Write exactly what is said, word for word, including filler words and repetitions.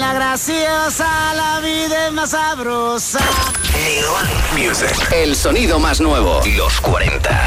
sea graciosa, la vida es más sabrosa. Music. El sonido más nuevo. Los cuarenta.